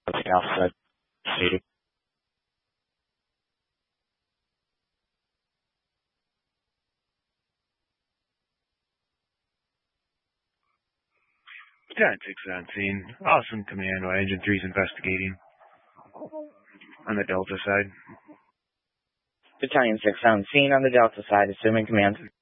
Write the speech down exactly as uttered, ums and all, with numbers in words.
Alpha City. Lieutenant six on scene. Awesome command while Engine three's investigating. On the Delta side. Battalion six on scene on the Delta side, assuming command.